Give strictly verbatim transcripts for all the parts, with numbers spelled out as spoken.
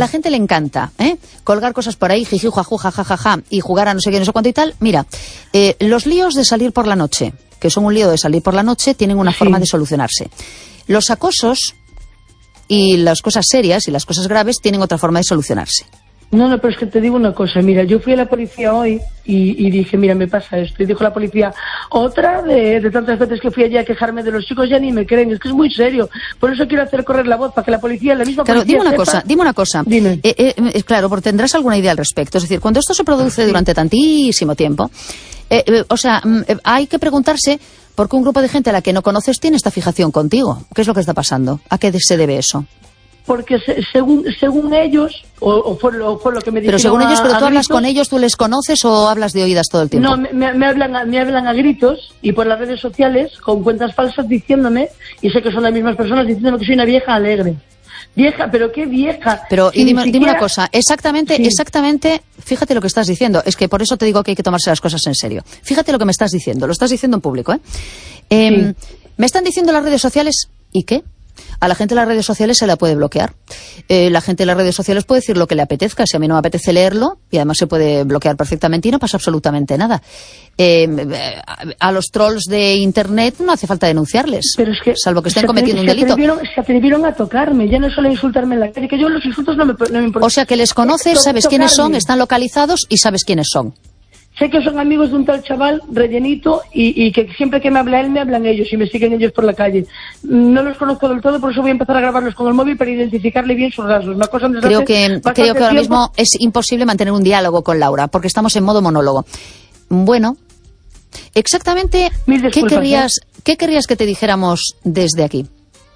la gente le encanta, ¿eh? Colgar cosas por ahí, jiji, jajú, jajajaja, y jugar a no sé qué, no sé cuánto y tal. Mira, eh, los líos de salir por la noche, que son un lío de salir por la noche, tienen una sí. forma de solucionarse. Los acosos y las cosas serias y las cosas graves tienen otra forma de solucionarse. No, no, pero es que te digo una cosa, mira, yo fui a la policía hoy y, y dije, mira, me pasa esto, y dijo la policía, otra de, de tantas veces que fui allí a quejarme de los chicos, ya ni me creen, es que es muy serio, por eso quiero hacer correr la voz, para que la policía, la misma claro, policía dime una sepa... cosa, dime una cosa, dime. Eh, eh, claro, porque tendrás alguna idea al respecto, es decir, cuando esto se produce sí. durante tantísimo tiempo, eh, eh, o sea, eh, hay que preguntarse por qué un grupo de gente a la que no conoces tiene esta fijación contigo, ¿qué es lo que está pasando? ¿A qué se debe eso? Porque se, según según ellos, o, o, fue lo, o fue lo que me dijeron. Pero según a, ellos, ¿pero tú hablas gritos, con ellos, tú les conoces o hablas de oídas todo el tiempo? No, me, me, hablan a, me hablan a gritos y por las redes sociales con cuentas falsas diciéndome, y sé que son las mismas personas, diciéndome que soy una vieja alegre. Vieja, pero qué vieja. Pero si y dime, siquiera... dime una cosa, exactamente, sí. exactamente, fíjate lo que estás diciendo, es que por eso te digo que hay que tomarse las cosas en serio. Fíjate lo que me estás diciendo, lo estás diciendo en público, ¿eh? eh sí. Me están diciendo las redes sociales, ¿y qué? A la gente de las redes sociales se la puede bloquear. Eh, la gente de las redes sociales puede decir lo que le apetezca. Si a mí no me apetece leerlo, y además se puede bloquear perfectamente y no pasa absolutamente nada. Eh, a los trolls de Internet no hace falta denunciarles, pero es que salvo que estén cometiendo un delito. Se atrevieron, se atrevieron a tocarme, ya no solo a insultarme en la calle, que yo los insultos no me, no me importan. O sea que les conoces, sabes quiénes son, están localizados y sabes quiénes son. Sé que son amigos de un tal chaval rellenito y, y que siempre que me habla él, me hablan ellos y me siguen ellos por la calle. No los conozco del todo, por eso voy a empezar a grabarlos con el móvil para identificarle bien sus rasgos. Una cosa creo que, creo que ahora mismo es imposible mantener un diálogo con Laura, porque estamos en modo monólogo. Bueno, exactamente, ¿qué querrías, ¿eh? ¿qué querrías que te dijéramos desde aquí?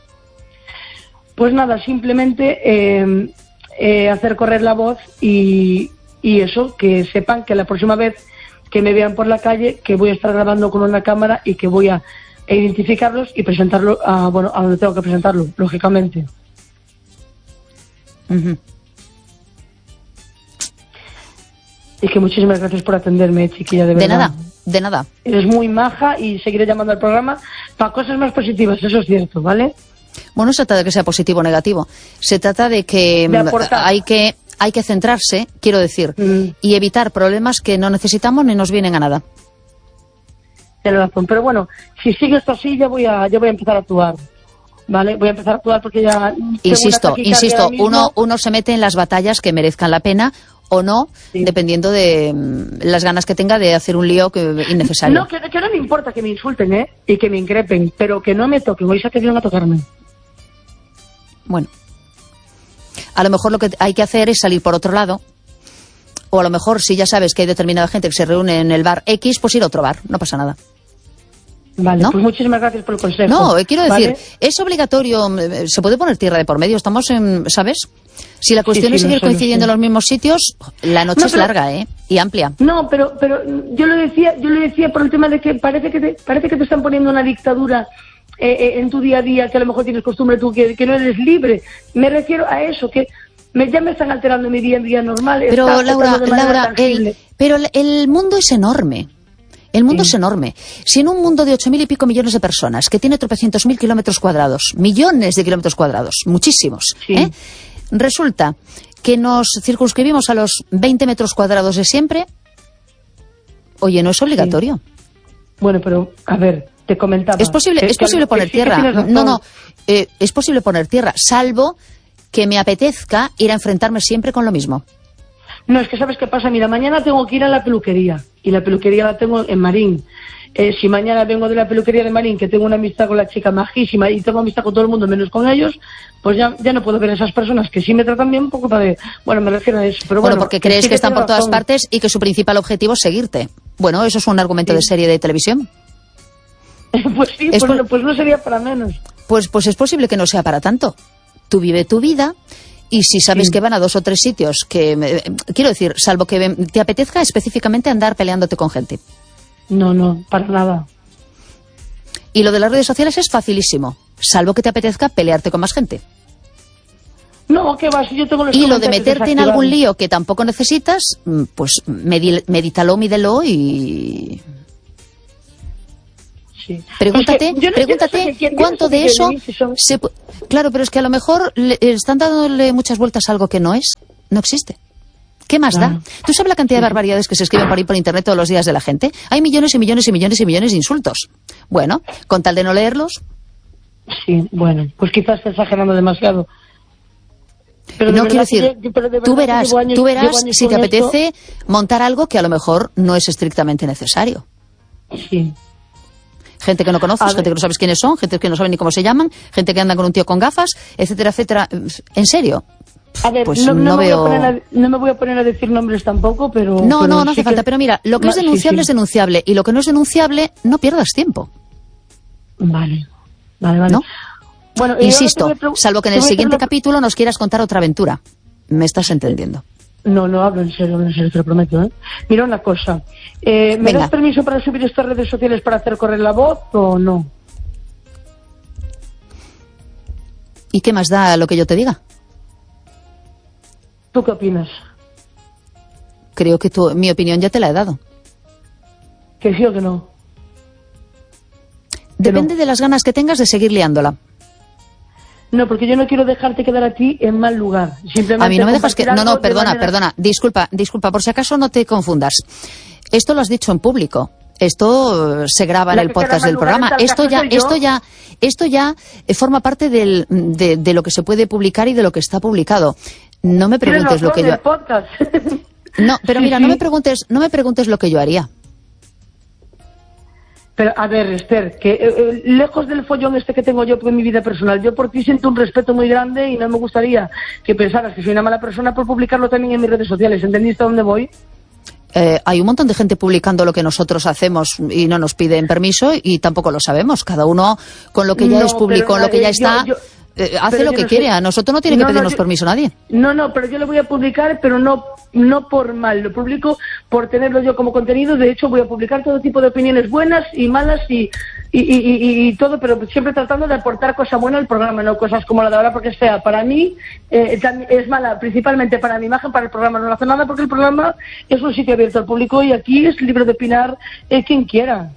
Pues nada, simplemente eh, eh, hacer correr la voz y... Y eso, que sepan que la próxima vez que me vean por la calle, que voy a estar grabando con una cámara y que voy a identificarlos y presentarlo a, bueno, a donde tengo que presentarlo, lógicamente. Uh-huh. Y que muchísimas gracias por atenderme, chiquilla, de verdad. De nada, de nada. Eres muy maja y seguiré llamando al programa para cosas más positivas, eso es cierto, ¿vale? Bueno, no se trata de que sea positivo o negativo. Se trata de que de hay que... hay que centrarse, quiero decir, mm. y evitar problemas que no necesitamos ni nos vienen a nada. Tienes razón, pero bueno, si sigue esto así, ya voy a, ya voy a empezar a actuar, ¿vale? Voy a empezar a actuar porque ya... Insisto, insisto, uno, uno se mete en las batallas que merezcan la pena o no, sí. dependiendo de mm, las ganas que tenga de hacer un lío que, innecesario. No, que, que no me importa que me insulten, ¿eh? Y que me increpen, pero que no me toquen, hoy se atrevieron a tocarme. Bueno. A lo mejor lo que hay que hacer es salir por otro lado, o a lo mejor si ya sabes que hay determinada gente que se reúne en el bar X, pues ir a otro bar, no pasa nada. Vale, ¿no? Pues muchísimas gracias por el consejo. No, quiero decir, ¿vale? Es obligatorio, se puede poner tierra de por medio, estamos en, ¿sabes? Si la cuestión sí, sí, es seguir no sé, coincidiendo no sé. en los mismos sitios, la noche no, es pero, larga, ¿eh? Y amplia. No, pero pero yo lo decía, yo lo decía por el tema de que parece que te, parece que te están poniendo una dictadura eh, eh, en tu día a día, que a lo mejor tienes costumbre tú, que, que no eres libre. Me refiero a eso, que Me, ya me están alterando mi día en día normal. Pero Laura, Laura el, pero el mundo es enorme. El mundo sí. es enorme. Si en un mundo de ocho mil y pico millones de personas, que tiene tropecientos mil kilómetros cuadrados, millones de kilómetros cuadrados, muchísimos, sí. ¿eh? resulta que nos circunscribimos a los veinte metros cuadrados de siempre, oye, no es obligatorio. Sí. Bueno, pero, a ver, te comentaba... Es posible, que, es posible que, poner que, tierra. que no, no, eh, es posible poner tierra, salvo... que me apetezca ir a enfrentarme siempre con lo mismo. No, es que ¿sabes qué pasa? Mira, mañana tengo que ir a la peluquería, y la peluquería la tengo en Marín. Eh, si mañana vengo de la peluquería de Marín, que tengo una amistad con la chica majísima, y tengo amistad con todo el mundo menos con ellos, pues ya, ya no puedo ver a esas personas que sí me tratan bien, un poco para de... Bueno, me refiero a eso. Pero bueno, bueno porque crees sí que, que están por todas razón. partes y que su principal objetivo es seguirte. Bueno, eso es un argumento sí. de serie de televisión. Pues sí, pues, pues, pues no sería para menos. Pues, pues es posible que no sea para tanto. Tú vive tu vida... Y si sabes sí. que van a dos o tres sitios que, eh, quiero decir, salvo que te apetezca específicamente andar peleándote con gente. No, no, para nada. Y lo de las redes sociales es facilísimo, salvo que te apetezca pelearte con más gente. No, que va, si yo tengo los Y lo de meterte en algún lío que tampoco necesitas, pues medítalo, mídelo y... sí. Pregúntate, Es que yo no- pregúntate yo no sé quién- cuánto yo no sé de quién eso... dice, son- Se, pu- claro, pero es que a lo mejor le, están dándole muchas vueltas a algo que no es, no existe. ¿Qué más Claro. da? ¿Tú sabes la cantidad de barbaridades que se escriben por ahí por internet todos los días de la gente? Hay millones y millones y millones y millones de insultos. Bueno, con tal de no leerlos... Sí, bueno, pues quizás está exagerando demasiado. Pero de no quiero verdad que decir, yo- pero de tú verdad que verás, llevo años- tú llevo verás años si te con esto. apetece montar algo que a lo mejor no es estrictamente necesario. Sí. Gente que no conoces, A gente ver. que no sabes quiénes son, gente que no sabe ni cómo se llaman, gente que anda con un tío con gafas, etcétera, etcétera. ¿En serio? A ver, Pues no, no no me veo... voy a poner a, no me voy a poner a decir nombres tampoco, pero... No, pero no, no sí hace falta. que- Pero mira, lo que Ma- es sí, denunciable sí. es denunciable. Y lo que no es denunciable, no pierdas tiempo. Vale, vale, vale. ¿No? Bueno, y ahora Insisto, te voy a pregu- salvo que en te el voy a hacer siguiente una- capítulo nos quieras contar otra aventura. ¿Me estás entendiendo? No, no hablo en serio, hablo en serio, te lo prometo, ¿eh? Mira una cosa. Eh, ¿Me Venga. das permiso para subir estas redes sociales para hacer correr la voz o no? ¿Y qué más da lo que yo te diga? ¿Tú qué opinas? Creo que tu, mi opinión ya te la he dado. ¿Que sí o que no? Depende de las ganas que tengas de seguir liándola. No, porque yo no quiero dejarte quedar a ti en mal lugar. Simplemente A mí no me dejas que... compartir No, algo no, de perdona, manera- perdona. Disculpa, disculpa, por si acaso no te confundas. Esto lo has dicho en público. Esto eh, se graba en La el que queda podcast mal del lugar en programa. tal Esto caso ya, soy yo. esto ya, esto ya eh, forma parte del, de, de lo que se puede publicar y de lo que está publicado. No me Tienes preguntes lo que razón, yo... el podcast. No, pero Sí, mira, sí. no me preguntes, no me preguntes lo que yo haría. Pero, a ver, Esther, que eh, eh, lejos del follón este que tengo yo en mi vida personal, yo por ti siento un respeto muy grande y no me gustaría que pensaras que soy una mala persona por publicarlo también en mis redes sociales. ¿Entendiste a dónde voy? Eh, hay un montón de gente publicando lo que nosotros hacemos y no nos piden permiso y tampoco lo sabemos. Cada uno con lo que ya No, es público, pero, con lo que ya eh, está, yo- yo- eh, hace pero lo yo que no quiere. sé. A nosotros no tiene No, que no, pedirnos yo- permiso nadie. No, no, pero yo lo voy a publicar, pero no no por mal, lo publico por tenerlo yo como contenido. De hecho, voy a publicar todo tipo de opiniones buenas y malas y, y, y, y- y todo, pero siempre tratando de aportar cosas buenas al programa, no cosas como la de ahora, porque sea para mí eh, tam- es mala, principalmente para mi imagen, para el programa. No hace nada porque el programa es un sitio abierto al público y aquí es libre de opinar eh, quien quiera.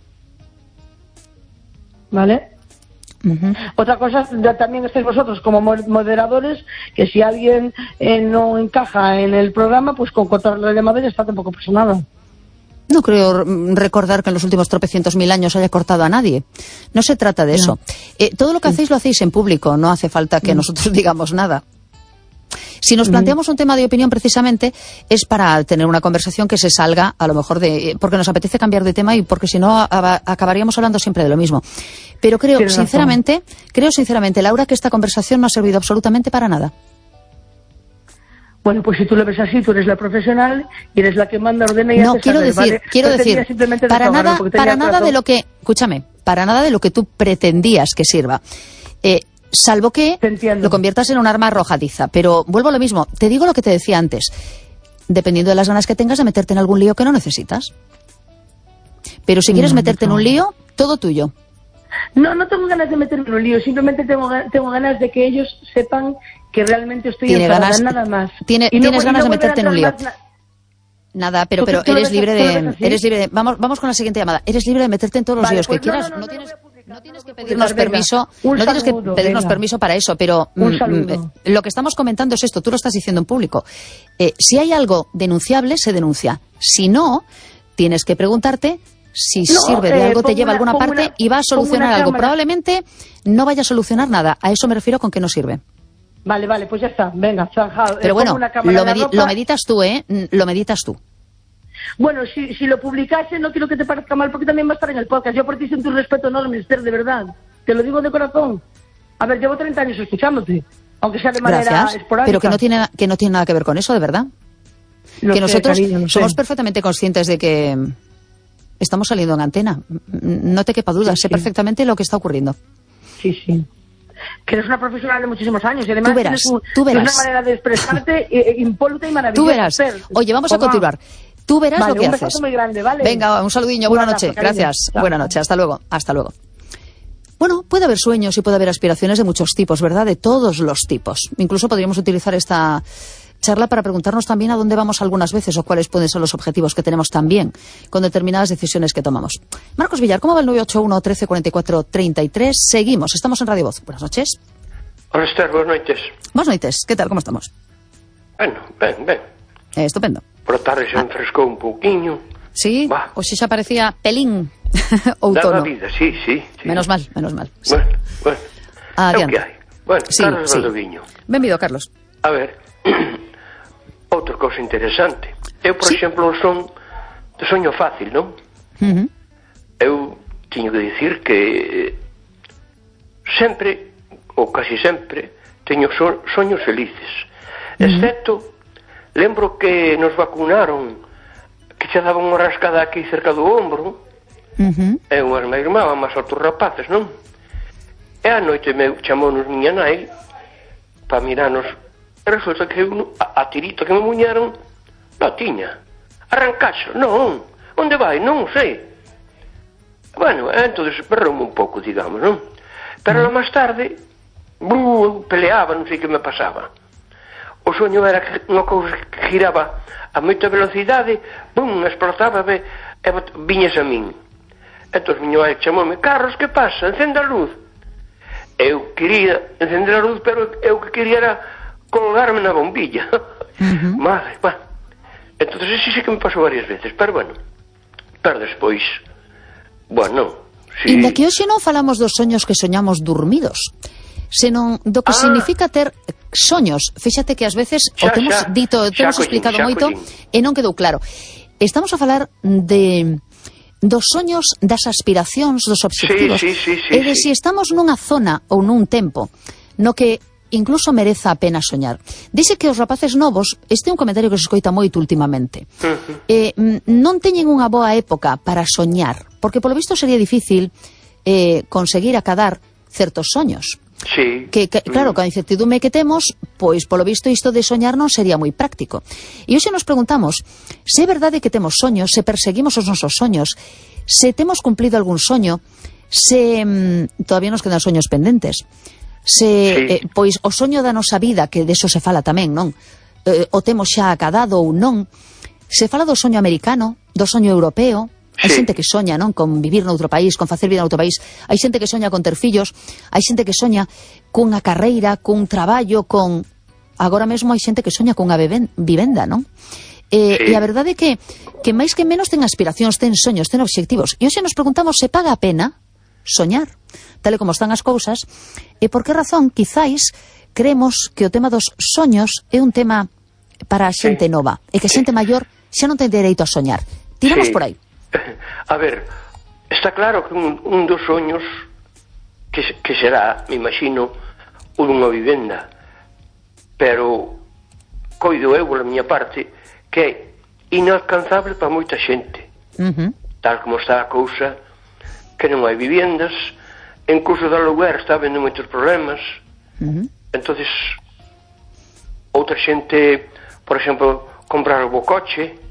¿Vale? Ujú. Otra cosa, ya también estáis vosotros como mo- moderadores, que si alguien eh, no encaja en el programa, pues con cortarle la llamada ya está, tampoco pasa nada. No creo mm, recordar que en los últimos tropecientos mil años haya cortado a nadie. No se trata de No. eso. Eh, todo lo que hacéis lo hacéis en público, no hace falta que nosotros digamos nada. Si nos planteamos un tema de opinión precisamente es para tener una conversación que se salga a lo mejor de... porque nos apetece cambiar de tema y porque si no a- acabaríamos hablando siempre de lo mismo. Pero creo Tienes razón. sinceramente, creo sinceramente, Laura, que esta conversación no ha servido absolutamente para nada. Bueno, pues si tú lo ves así, tú eres la profesional y eres la que manda, ordena y No, hace quiero saber, decir, ¿vale? quiero Pretendía decir, simplemente para desahogarme nada, porque para tenía nada de razón. lo que, escúchame, para nada de lo que tú pretendías que sirva. Eh, salvo que Te entiendo. lo conviertas en un arma arrojadiza. Pero vuelvo a lo mismo, te digo lo que te decía antes. Dependiendo de las ganas que tengas de meterte en algún lío que no necesitas. Pero si quieres No, meterte en no. un lío, todo tuyo. No, no tengo ganas de meterme en un lío, simplemente tengo, ga- tengo ganas de que ellos sepan que realmente estoy Tiene enfadada, ganas- nada más. tiene- Y no tienes vo- y ganas no de volver a meterte en un entrar lío. más na- Nada, pero, ¿Tú- pero tú lo eres ves- libre tú lo ves de, así? eres libre de, vamos, vamos con la siguiente llamada. Eres libre de meterte en todos los Vale, líos pues que no, quieras. no, No, no, no tienes, lo voy a publicar, no no tienes lo que voy a pedirnos publicar, venga. permiso, Un no tienes que saludo, pedirnos venga. permiso para eso, pero Un mm, saludo. mm, lo que estamos comentando es esto. Tú lo estás diciendo en público. Eh, si hay algo denunciable, se denuncia. Si no, tienes que preguntarte si No, sirve de eh, algo, te pongo lleva a una- alguna pongo parte una- y va a pongo una solucionar algo. cámara. Probablemente no vaya a solucionar nada. A eso me refiero con que no sirve. Vale, vale, pues ya está, venga, zanjado. Pero Eh, bueno, pongo una cámara lo, en la medi- ropa. lo meditas tú, ¿eh? Mm, Lo meditas tú. Bueno, si, si lo publicase, no quiero que te parezca mal, porque también va a estar en el podcast. Yo por ti siento un respeto enorme, Esther, de verdad. Te lo digo de corazón. A ver, llevo treinta años escuchándote, aunque sea de manera Gracias. esporádica. Pero que no tiene, que no tiene nada que ver con eso, de verdad. Lo que sé, nosotros cariño, lo sé. somos perfectamente conscientes de que estamos saliendo en antena. No te quepa duda, Sí, sé sí. perfectamente lo que está ocurriendo. Sí, sí. Que eres una profesional de muchísimos años y además Tú verás, tienes, un- tú tienes verás. una manera de expresarte eh, eh, impoluta y maravillosa. Tú verás. Esther. Oye, vamos a Toma. continuar. Tú verás Vale, lo que un besazo haces. muy grande, ¿vale? Venga, un saludinho, Un buena abrazo, noche. cariño. Gracias. Chao. Buena noche, hasta luego. Hasta luego. Bueno, puede haber sueños y puede haber aspiraciones de muchos tipos, ¿verdad? De todos los tipos. Incluso podríamos utilizar esta charla para preguntarnos también a dónde vamos algunas veces o cuáles pueden ser los objetivos que tenemos también con determinadas decisiones que tomamos. Marcos Villar, ¿cómo va el nueve ocho uno, trece, cuarenta y cuatro, treinta y tres? Seguimos, estamos en Radio Voz. Buenas noches. Hola, Esther, buenas noites. Buenas noites, ¿qué tal? ¿Cómo estamos? Bueno, ben, ben. Eh, estupendo. Por a tarde se ah. enfrescou un pouquiño. Sí, o si xa parecía pelín outono. Da vida, sí, sí, sí. Menos mal, menos mal. Sí. Bueno, bueno. Ah, é o que hai. Bueno, sí, Carlos sí. Valdoviño. Benvido, Carlos. A ver, outra cousa interesante. Eu, por sí. exemplo, non son de soño fácil, non? Uh-huh. Eu teño que dicir que sempre, ou casi sempre, teño so soños felices. Uh-huh. Excepto, lembro que nos vacunaron, que xa daban unha rascada aquí cerca do ombro, uh-huh. e unhas me irmaban máis outros rapaces, non? E a noite me chamounos miña nai para mirarnos, e resulta que uno, a, a tirito que me muñaron non tiña. Arrancaxo, non, onde vai, non sei. Bueno, entonces perroume un pouco, digamos, non? Pero uh-huh. máis tarde, bru, peleaba, non sei que me pasaba. O soño era unha cousa que giraba a moita velocidade, bum, explotaba e viñas a min. Entón, miña mãe chamoume, Carlos, que pasa? Encende a luz. Eu quería encender a luz, pero eu que quería era colgarme na bombilla. Uh-huh. Madre, madre. Entón, ese sí que me pasou varias veces, pero bueno, pero despois, bueno, si... Inda que hoxe non falamos dos soños que soñamos dormidos, senón do que ah. significa ter soños. Fíxate que ás veces xa, o temos xa, dito, temos explicado moito e non quedou claro. Estamos a falar de dos soños, das aspiracións, dos obxectivos, sí, sí, sí, sí, e de sí. si estamos nunha zona ou nun tempo no que incluso mereza a pena soñar. Dice que os rapaces novos, este é un comentario que se escoita moito últimamente, uh-huh. eh, non teñen unha boa época para soñar, porque polo visto sería difícil eh, conseguir acadar certos soños. Sí. Que, que, claro, con a incertidume que temos, pois, polo visto, isto de soñar non sería moi práctico. E hoxe nos preguntamos se é verdade que temos soños, se perseguimos os nosos soños, se temos cumplido algún soño, se mm, todavía nos quedan soños pendentes, se, sí. eh, pois, o soño da nosa vida, que deso se fala tamén, non? Eh, o temos xa acadado ou non? Se fala do soño americano, do soño europeo. Hai sí. xente que soña, non, con vivir noutro país, con facer vida noutro país. Hai xente que soña con ter fillos, hai xente que soña cunha carreira, cun traballo, con... Agora mesmo hai xente que soña cunha vivenda, non? Eh, sí. E a verdade é que, que máis que menos ten aspiracións, ten soños, ten obxectivos. E hoxe nos preguntamos se paga a pena soñar, tal e como están as cousas, e por que razón, quizáis, creemos que o tema dos soños é un tema para a xente sí. nova, e que a xente maior xa non ten dereito a soñar. Tiramos sí. por aí. A ver, está claro que un, un dos soños que, que será, me imagino, o dunha vivenda, pero coido eu, pola miña parte, que é inalcanzable para moita xente. Uh-huh. Tal como está a cousa, que non hai vivendas, incluso do aluguer está habendo moitos problemas. Uh-huh. Entonces, outra xente, por exemplo, comprar o bo coche,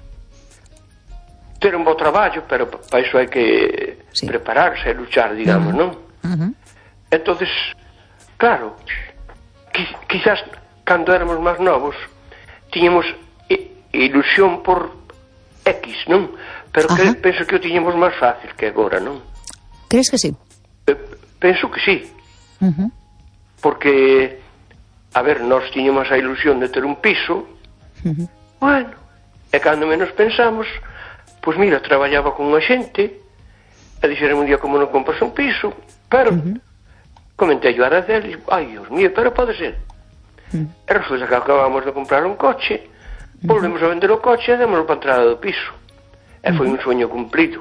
ter un bo traballo, pero para iso hai que sí. prepararse e luchar, digamos, uh-huh. non? Uh-huh. Entonces, claro, quizás cando éramos máis novos tiñamos ilusión por X, non? Pero que uh-huh. penso que o tiñamos máis fácil que agora, non? Crees que sí? Penso que sí. Uh-huh. Porque, a ver, nós tiñamos a ilusión de ter un piso, uh-huh. bueno, e cando menos pensamos, pois mira, traballaba con unha xente e dixeron un día como non compras un piso, pero uh-huh. comentei yo a Araceli, ai, Dios mío, pero pode ser. Uh-huh. E resulta que acabamos de comprar un coche, uh-huh. volvemos a vender o coche e démoslo para a entrada do piso. E foi uh-huh. un soño cumplido.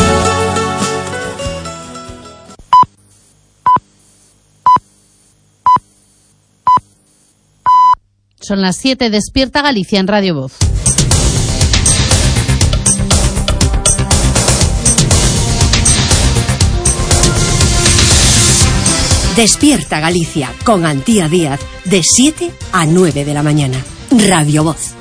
Son las siete, despierta Galicia en Radio Voz. Despierta Galicia con Antía Díaz de siete a nueve de la mañana. Radio Voz.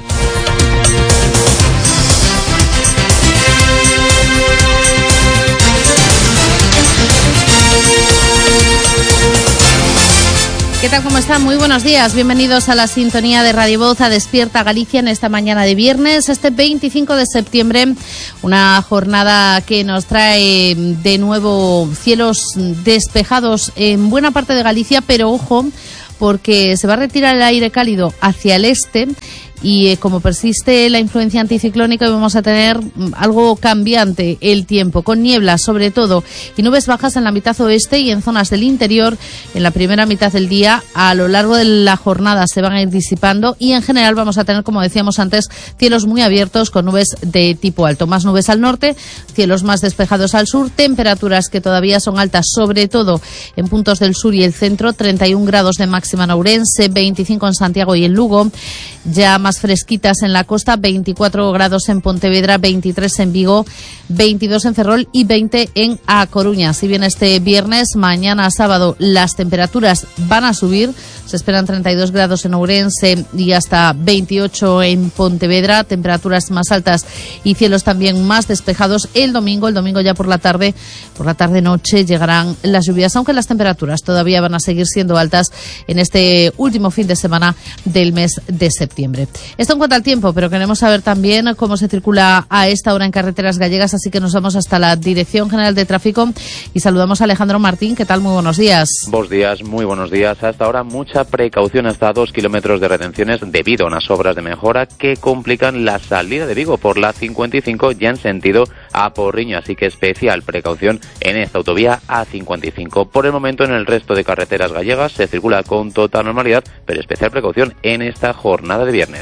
¿Qué tal? ¿Cómo están? Muy buenos días. Bienvenidos a la sintonía de Radio Voz, a Despierta Galicia en esta mañana de viernes, este veinticinco de septiembre. Una jornada que nos trae de nuevo cielos despejados en buena parte de Galicia, pero ojo, porque se va a retirar el aire cálido hacia el este. Y eh, como persiste la influencia anticiclónica, vamos a tener algo cambiante el tiempo, con niebla sobre todo y nubes bajas en la mitad oeste y en zonas del interior. En la primera mitad del día, a lo largo de la jornada se van a ir disipando y en general vamos a tener, como decíamos antes, cielos muy abiertos con nubes de tipo alto. Más nubes al norte, cielos más despejados al sur, temperaturas que todavía son altas, sobre todo en puntos del sur y el centro. Treinta y un grados de máxima en Ourense, veinticinco en Santiago y en Lugo. Ya más fresquitas en la costa, veinticuatro grados en Pontevedra, veintitrés en Vigo, veintidós en Ferrol y veinte en A Coruña. Si bien este viernes, mañana sábado, las temperaturas van a subir, se esperan treinta y dos grados en Ourense y hasta veintiocho en Pontevedra, temperaturas más altas y cielos también más despejados. El domingo, el domingo ya por la tarde, por la tarde-noche llegarán las lluvias, aunque las temperaturas todavía van a seguir siendo altas en este último fin de semana del mes de septiembre. Esto en cuanto al tiempo, pero queremos saber también cómo se circula a esta hora en carreteras gallegas, así que nos vamos hasta la Dirección General de Tráfico y saludamos a Alejandro Martín. ¿Qué tal? Muy buenos días. Buenos días, muy buenos días. Hasta ahora mucha precaución, hasta dos kilómetros de retenciones debido a unas obras de mejora que complican la salida de Vigo por la cincuenta y cinco ya en sentido a Porriño, así que especial precaución en esta autovía A cincuenta y cinco. Por el momento en el resto de carreteras gallegas se circula con total normalidad, pero especial precaución en esta jornada de viernes.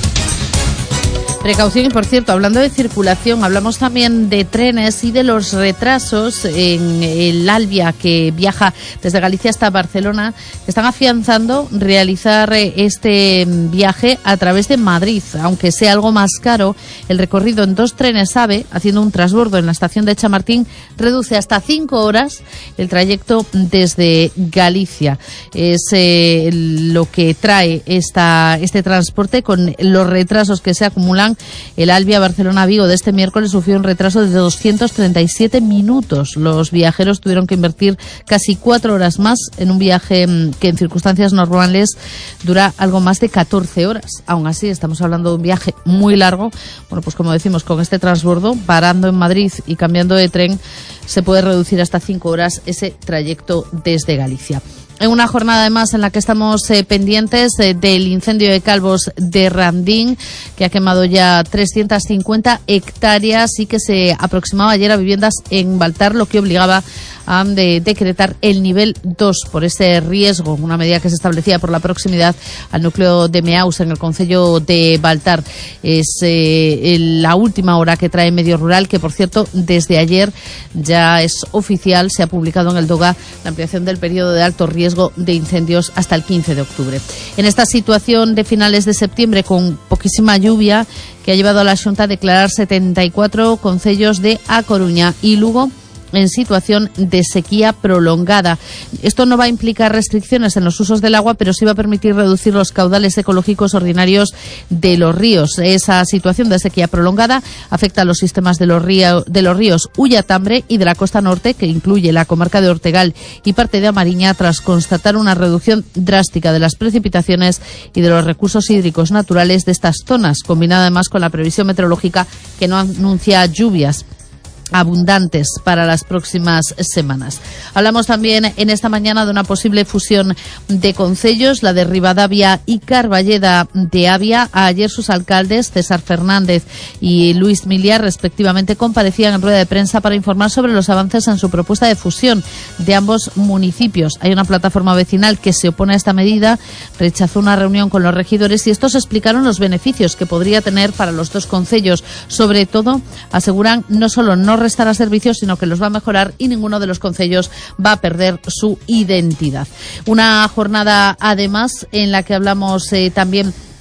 Precaución y, por cierto, hablando de circulación, hablamos también de trenes y de los retrasos en el Albia, que viaja desde Galicia hasta Barcelona, que están afianzando realizar este viaje a través de Madrid. Aunque sea algo más caro, el recorrido en dos trenes AVE, haciendo un transbordo en la estación de Chamartín, reduce hasta cinco horas el trayecto desde Galicia. Es eh, lo que trae esta, este transporte con los retrasos que se acumulan. El Albia Barcelona-Vigo de este miércoles sufrió un retraso de doscientos treinta y siete minutos. Los viajeros tuvieron que invertir casi cuatro horas más en un viaje que en circunstancias normales dura algo más de catorce horas. Aún así, estamos hablando de un viaje muy largo. Bueno, pues como decimos, con este transbordo, parando en Madrid y cambiando de tren, se puede reducir hasta cinco horas ese trayecto desde Galicia. En una jornada además en la que estamos eh, pendientes eh, del incendio de Calvos de Randín, que ha quemado ya trescientas cincuenta hectáreas y que se aproximaba ayer a viviendas en Baltar, lo que obligaba a de decretar el nivel dos por ese riesgo, una medida que se establecía por la proximidad al núcleo de Meaus en el concello de Baltar. Es eh, la última hora que trae Medio Rural, que por cierto desde ayer ya es oficial, se ha publicado en el DOGA la ampliación del periodo de alto riesgo de incendios hasta el quince de octubre. En esta situación de finales de septiembre con poquísima lluvia, que ha llevado a la Xunta a declarar setenta y cuatro concellos de A Coruña y Lugo en situación de sequía prolongada. Esto no va a implicar restricciones en los usos del agua, pero sí va a permitir reducir los caudales ecológicos ordinarios de los ríos. Esa situación de sequía prolongada afecta a los sistemas de los, río, de los ríos Ullatambre y de la costa norte, que incluye la comarca de Ortegal y parte de Amariña, tras constatar una reducción drástica de las precipitaciones y de los recursos hídricos naturales de estas zonas, combinada además con la previsión meteorológica que no anuncia lluvias abundantes para las próximas semanas. Hablamos también en esta mañana de una posible fusión de concellos, la de Ribadavia y Carballeda de Avia. Ayer sus alcaldes, César Fernández y Luis Miliar, respectivamente, comparecían en rueda de prensa para informar sobre los avances en su propuesta de fusión de ambos municipios. Hay una plataforma vecinal que se opone a esta medida, rechazó una reunión con los regidores y estos explicaron los beneficios que podría tener para los dos concellos. Sobre todo, aseguran, no solo no restará servicios, sino que los va a mejorar y ninguno de los concellos va a perder su identidad. Una jornada, además, en la que hablamos eh, también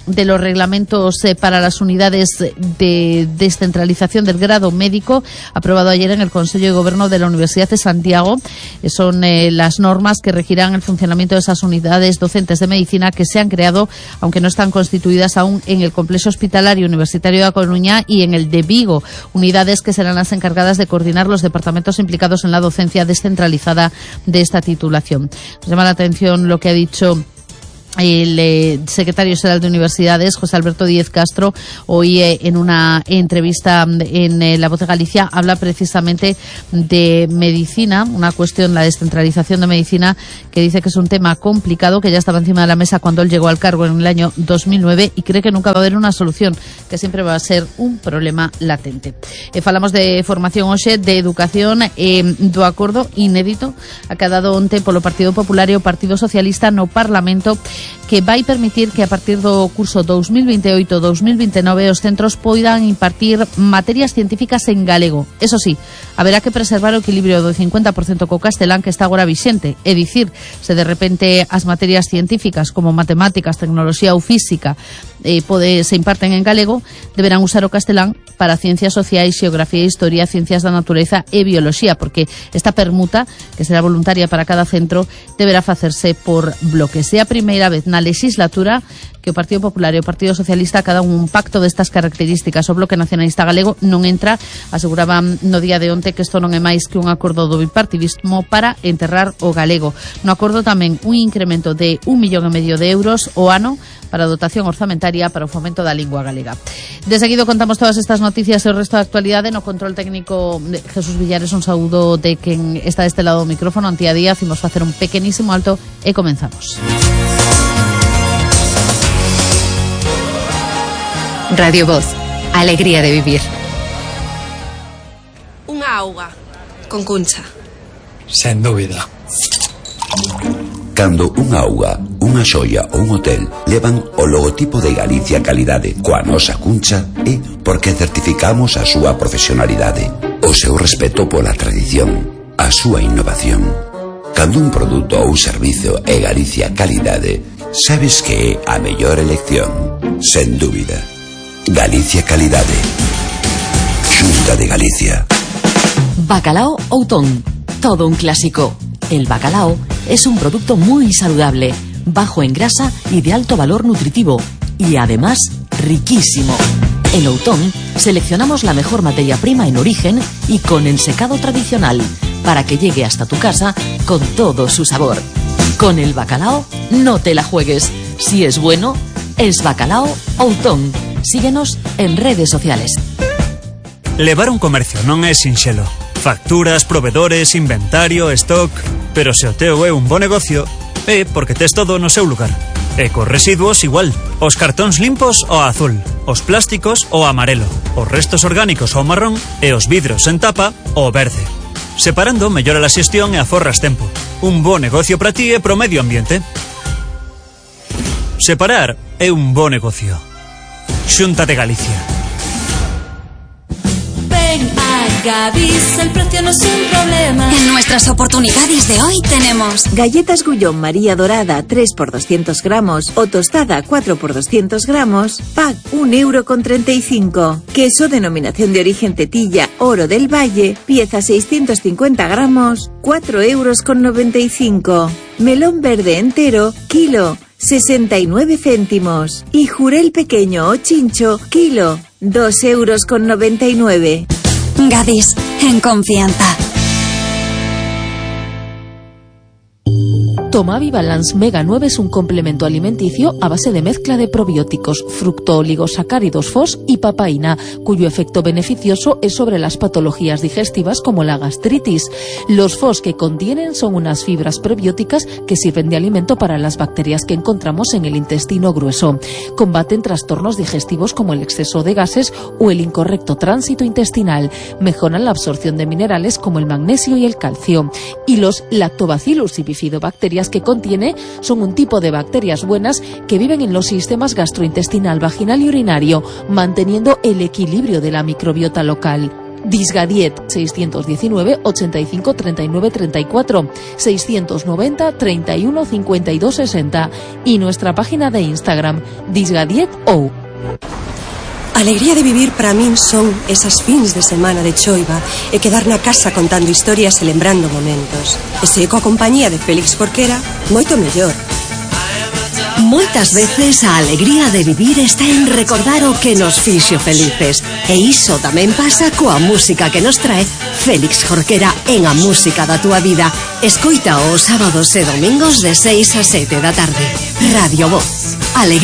de los reglamentos eh, para las unidades de descentralización del grado médico, aprobado ayer en el Consejo de Gobierno de la Universidad de Santiago. Eh, son eh, las normas que regirán el funcionamiento de esas unidades docentes de medicina que se han creado, aunque no están constituidas aún, en el Complejo Hospitalario Universitario de A Coruña y en el de Vigo, unidades que serán las encargadas de coordinar los departamentos implicados en la docencia descentralizada de esta titulación. Nos llama la atención lo que ha dicho el eh, secretario general de Universidades, José Alberto Díez Castro, hoy eh, en una entrevista en eh, La Voz de Galicia, habla precisamente de medicina, una cuestión, la descentralización de medicina, que dice que es un tema complicado, que ya estaba encima de la mesa cuando él llegó al cargo en el año dos mil nueve y cree que nunca va a haber una solución, que siempre va a ser un problema latente. Eh, falamos de formación hoxe, de educación, eh, do acordo inédito acadado onte polo Partido Popular e o Partido Socialista no Parlamento, que vai permitir que a partir do curso dos mil veintiocho dos mil veintinueve os centros poidan impartir materias científicas en galego. Eso sí, haberá que preservar o equilibrio do cincuenta por ciento co castelán que está agora vixente. É dicir, se de repente as materias científicas como matemáticas, tecnoloxía ou física eh, pode, se imparten en galego, deberán usar o castelán para ciencias sociais, xeografía, historia, ciencias da natureza e bioloxía, porque esta permuta, que será voluntaria para cada centro, deberá facerse por bloques. É a primeira vez na legislatura que o Partido Popular e o Partido Socialista acadan un pacto destas características. O Bloque Nacionalista Galego non entra, aseguraban no día de onte que isto non é máis que un acordo do bipartidismo para enterrar o galego. No acordo tamén un incremento de un millón e medio de euros o ano para a dotación orzamentaria para o fomento da lingua galega. De seguido contamos todas estas noticias e o resto da actualidade. No control técnico de Jesús Villares, un saúdo de quen está deste lado do micrófono, Antía Díaz. Imos facer un pequenísimo alto e comenzamos. Radio Voz, alegría de vivir. Unha auga con Cuncha. Sen dúbida. Cando unha auga, unha xoia ou un hotel levan o logotipo de Galicia Calidade coa nosa Cuncha, é porque certificamos a súa profesionalidade, o seu respeto pola tradición, a súa innovación. Cando un produto ou servizo é Galicia Calidade, sabes que é a mellor elección, sen dúbida. Galicia Calidade. Xunta de Galicia. Bacalao Outón, todo un clásico. El bacalao es un producto muy saludable, bajo en grasa y de alto valor nutritivo, y además riquísimo. En Outón seleccionamos la mejor materia prima en origen y con el secado tradicional, para que llegue hasta tu casa con todo su sabor. Con el bacalao no te la juegues. Si es bueno, es Bacalao Outón. Síguenos en redes sociales. Levar un comercio non é sinxelo. Facturas, proveedores, inventario, stock... Pero se o teu é un bo negocio, é porque tes todo no seu lugar. E cos residuos igual. Os cartóns limpos ao azul, os plásticos ao amarelo, os restos orgánicos ao marrón e os vidros en tapa ao verde. Separando mellora a xestión e aforras tempo. Un bo negocio para ti e pro medio ambiente. Separar é un bo negocio. Xunta de Galicia. Ven a Gadis, el precio no es un problema. En nuestras oportunidades de hoy tenemos galletas Gullón María Dorada tres por doscientos gramos o tostada cuatro por doscientos gramos, pack un euro con treinta y cinco. Queso denominación de origen Tetilla Oro del Valle, pieza seiscientos cincuenta gramos, cuatro euros con noventa y cinco. Melón verde entero, kilo, sesenta y nueve céntimos. Y jurel pequeño o chincho, kilo, dos euros con noventa y nueve. Gadis, en confianza. Tomavi Balance Mega nueve es un complemento alimenticio a base de mezcla de probióticos, fructooligosacáridos F O S y papaína, cuyo efecto beneficioso es sobre las patologías digestivas como la gastritis. Los F O S que contienen son unas fibras prebióticas que sirven de alimento para las bacterias que encontramos en el intestino grueso. Combaten trastornos digestivos como el exceso de gases o el incorrecto tránsito intestinal. Mejoran la absorción de minerales como el magnesio y el calcio. Y los lactobacillus y bifidobacterias que contiene son un tipo de bacterias buenas que viven en los sistemas gastrointestinal, vaginal y urinario, manteniendo el equilibrio de la microbiota local. Disgadiet seiscientos diecinueve ochenta y cinco treinta y nueve treinta y cuatro, seiscientos noventa treinta y uno cincuenta y dos sesenta y nuestra página de Instagram Disgadiet O. Alegría de vivir para min son esas fins de semana de choiva e quedar na casa contando historias e lembrando momentos. E se coa compañía de Félix Jorquera, moito mellor. Moitas veces a alegría de vivir está en recordar o que nos fixo felices. E iso tamén pasa coa música que nos trae Félix Jorquera en A Música da Túa Vida. Escoita os sábados e domingos de seis a sete da tarde. Radio Voz. Alegría.